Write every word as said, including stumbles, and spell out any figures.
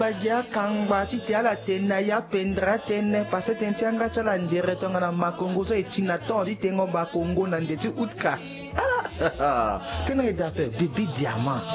bagia kangba chiti la tena ya pendra tene pase tensianga chala njere tonga na makongo so etina ton di tengo bakongo na njeti utka. Ah, kene dape bibi diamant.